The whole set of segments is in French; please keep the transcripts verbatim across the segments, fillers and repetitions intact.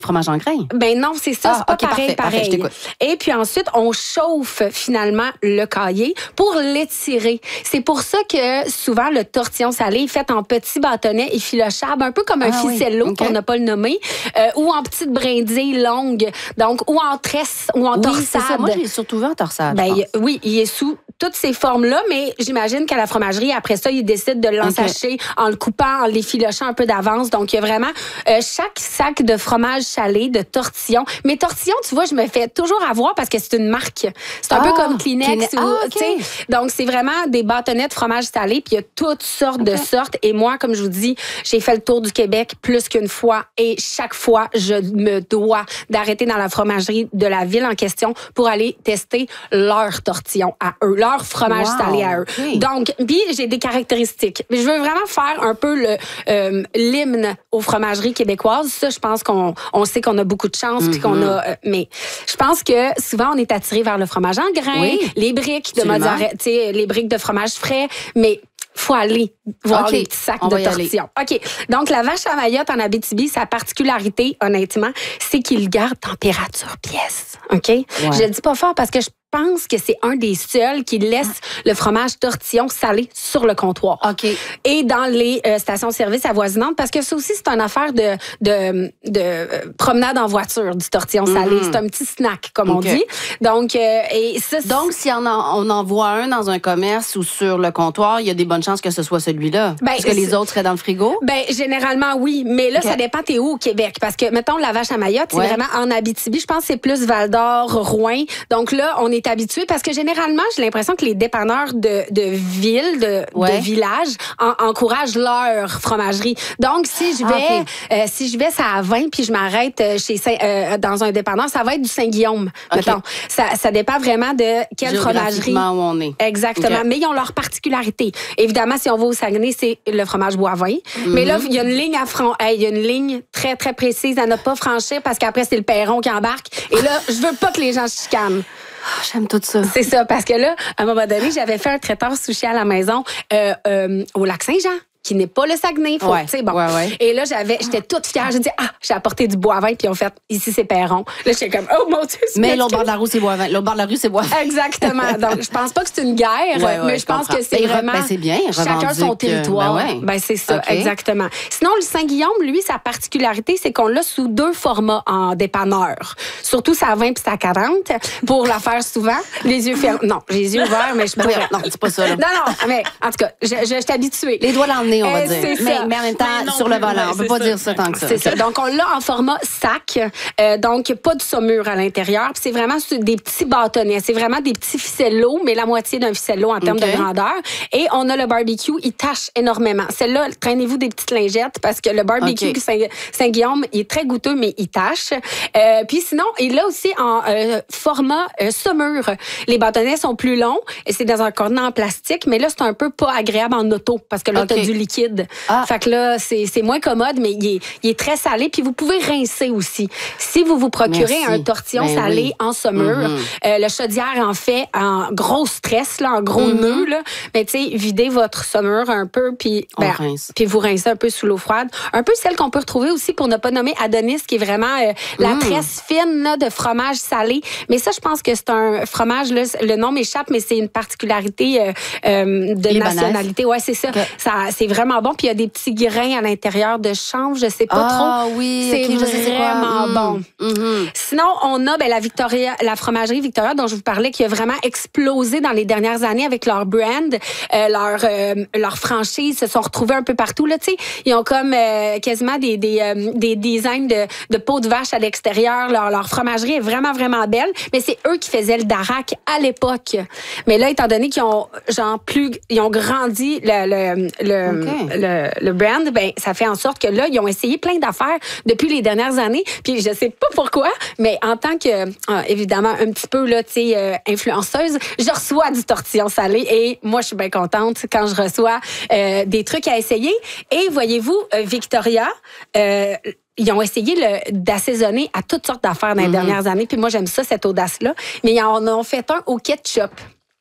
fromage en grains? Ben non, c'est ça, Ah, c'est pas okay, pareil, parfait, pareil. parfait, je t'écoute. Et puis ensuite, on chauffe finalement le caillé pour l'étirer. C'est pour ça que souvent, le tortillon salé est fait en petits bâtonnets effilochables, un peu comme un Ah oui, ficello, okay. pour ne pas le nommer, euh, ou en petites brindilles longues, donc ou en tresse, ou en Oui, torsade. c'est ça. Moi, je l'ai surtout vu en torsade, Ben, je il- pense. oui, il est sous toutes ces formes-là, mais j'imagine qu'à la fromagerie, après ça, ils décident de l'ensacher en le coupant, en l'effilochant un peu d'avance. Donc, il y a vraiment euh, chaque sac de fromage salé, de tortillon. Mais tortillon, tu vois, je me fais toujours avoir parce que c'est une marque. C'est un Ah, peu comme Kleenex. Kleenex. Ou, Ah, ok. tu sais. Donc, c'est vraiment des bâtonnets de fromage salé, puis il y a toutes sortes de sortes. Et moi, comme je vous dis, j'ai fait le tour du Québec plus qu'une fois et chaque fois, je me dois d'arrêter dans la fromagerie de la ville en question pour aller tester leur tortillon à eux, leur fromage Wow, salé à eux. ok. Donc, puis j'ai des caractéristiques. Mais je veux vraiment faire un peu le euh, l'hymne aux fromageries québécoises. Ça, je pense qu'on on sait qu'on a beaucoup de chance puis qu'on a. euh, mais je pense que souvent on est attiré vers le fromage en grains, Oui, les briques de absolument. mozzarella, tu sais, les briques de fromage frais, mais faut aller voir OK, les petits sacs on de va y aller. tortillon. OK. Donc, la vache à Mayotte en Abitibi, sa particularité, honnêtement, c'est qu'il garde température pièce. OK? Je le dis pas fort parce que je pense que c'est un des seuls qui laisse le fromage tortillon salé sur le comptoir. OK. Et dans les euh, stations-service avoisinantes, parce que ça aussi, c'est une affaire de, de, de euh, promenade en voiture du tortillon salé. C'est un petit snack, comme on OK. dit. Donc, euh, et ça, c'est- Donc, si on en, on en voit un dans un commerce ou sur le comptoir, il y a des bonnes chances que ce soit celui-là. Ben, Parce que les c'est- autres seraient dans le frigo. Ben, généralement, oui. Mais là, OK. ça dépend, t'es où au Québec? Parce que, mettons, la vache à Mayotte, c'est Ouais. vraiment en Abitibi. Je pense que c'est plus Val-d'Or, Rouen. Donc là, on est habitué parce que généralement, j'ai l'impression que les dépanneurs de, de ville, de, Ouais. de village, en- encouragent leur fromagerie. Donc, si je Ah, vais, OK. euh, si je vais, ça à vingt puis je m'arrête euh, chez Saint- euh, dans un dépanneur, ça va être du Saint-Guillaume, OK. mettons. Ça, ça dépend vraiment de quelle fromagerie. Géographiquement où on est. Exactement. OK. Mais ils ont leur particularité. Évidemment, si on va au Saguenay, c'est le fromage boivin. Mais là, il y a une ligne à franc. Hey, il y a une ligne très, très précise à ne pas franchir parce qu'après, c'est le perron qui embarque. Et là, je veux pas que les gens se chicanent. Ah, j'aime tout ça. C'est ça, parce que là, à un moment donné, j'avais fait un traiteur sushi à la maison euh, euh, au Lac-Saint-Jean, qui n'est pas le Saguenay. Faut, Ouais, tu sais, bon. ouais, ouais. Et là, j'avais, j'étais toute fière. J'ai dit, ah, j'ai apporté du boivin, puis ils ont fait, ici, c'est perron. Là, j'étais comme, oh mon Dieu, c'est Mais parce l'autre que- bord de la rue, c'est boivin. L'autre bord de la rue, c'est boivin. Exactement. Donc, je pense pas que c'est une guerre, Ouais, ouais, mais je pense comprends. que c'est Ben, re- vraiment ben, c'est bien, chacun revendique, son territoire. ben ouais. Ben, c'est ça, OK. exactement. Sinon, le Saint-Guillaume, lui, sa particularité, c'est qu'on l'a sous deux formats en dépanneur. Surtout sa vingt puis sa quarante, pour la faire souvent. Les yeux fermés. Non, les yeux ouverts, mais je Ben pourrais. oui, non, c'est pas ça, là. Non, non, mais en tout cas, je, je, je suis habituée. Les doigts dans le nez, on va Euh, dire. c'est Mais, ça. mais en même temps, Mais non sur le plus, volant. ouais, On peut c'est pas ça. dire ça tant que ça. C'est ça. Donc, on l'a en format sac. Euh, donc, pas de saumure à l'intérieur. Puis c'est vraiment sur des petits bâtonnets. C'est vraiment des petits ficellos, mais la moitié d'un ficello en termes OK. de grandeur. Et on a le barbecue. Il tâche énormément. Celle-là, traînez-vous des petites lingettes parce que le barbecue OK. Saint- Saint-Guillaume, il est très goûteux, mais il tâche. Euh, puis sinon, il a aussi en euh, format euh, saumure. Les bâtonnets sont plus longs. Et c'est dans un contenant en plastique. Mais là, c'est un peu pas agréable en auto parce que là, OK. t'as du liquide. Ah. Fait que là, c'est c'est moins commode, mais il est, il est très salé. Puis vous pouvez rincer aussi. Si vous vous procurez Merci. un tortillon Ben salé oui. en saumure, Mhm. euh, le chaudière en fait en gros stress, là, en gros Mhm. nœud. Là. Mais tu sais, videz votre saumure un peu, puis On ben, rince. puis vous rincez un peu sous l'eau froide. Un peu celle qu'on peut retrouver aussi, pour ne pas nommer Adonis, qui est vraiment euh, la Mm. tresse fine là, de fromage salé. Mais ça, je pense que c'est un fromage, là, le nom m'échappe, mais c'est une particularité euh, euh, de Libanaise. nationalité. Ouais, c'est ça. OK. ça c'est vraiment bon. Puis il y a des petits grains à l'intérieur de chanvre, je sais pas Ah trop. oui, C'est OK, je sais c'est quoi. vraiment Mm. bon. Mhm. Sinon, on a ben, la Victoria, la fromagerie Victoria dont je vous parlais, qui a vraiment explosé dans les dernières années avec leur brand, euh, leur euh, leur franchise, se sont retrouvés un peu partout là. Tu sais, ils ont comme euh, quasiment des des, euh, des designs de, de peau de vache à l'extérieur. Leur leur fromagerie est vraiment vraiment belle. Mais c'est eux qui faisaient le darac à l'époque. Mais là, étant donné qu'ils ont genre plus, ils ont grandi le le le, OK. le, le brand, ben ça fait en sorte que là, ils ont essayé plein d'affaires depuis les dernières années. Puis je sais pas pourquoi, mais en tant que, euh, évidemment, un petit peu, là, tu sais, euh, influenceuse, je reçois du tortillon salé et moi, je suis bien contente quand je reçois euh, des trucs à essayer. Et voyez-vous, euh, Victoria, euh, ils ont essayé le- d'assaisonner à toutes sortes d'affaires dans les dernières années. Puis moi, j'aime ça, cette audace-là. Mais ils en ont fait un au ketchup.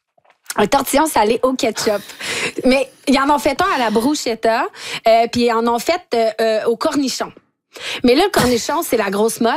Un tortillon salé au ketchup. Mais ils en ont fait un à la bruschetta, euh, puis ils en ont fait euh, euh, au cornichon. Mais là, le cornichon, c'est la grosse mode.